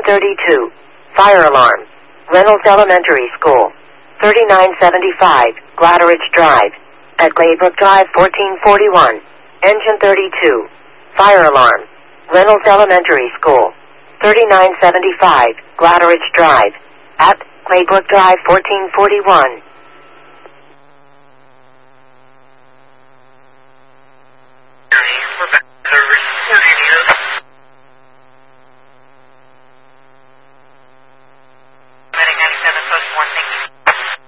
32. Fire alarm. Reynolds Elementary School. 3975, Gladridge Drive. At Claybrook Drive, 1441. Engine 32. Fire alarm. Reynolds Elementary School. 3975, Gladridge Drive. At Claybrook Drive, 1441.